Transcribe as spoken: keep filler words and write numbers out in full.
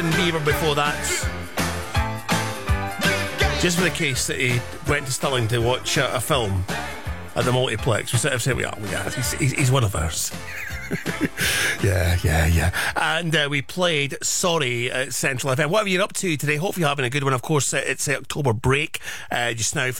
Bieber before that. Just for the case that he went to Stirling to watch uh, a film at the multiplex, we sort of said, "Oh, yeah, he's, he's, he's one of ours." yeah, yeah, yeah. And uh, we played Sorry at Central F M. What have you been up to today? Hopefully you're having a good one. Of course, uh, it's uh, October break uh, just now.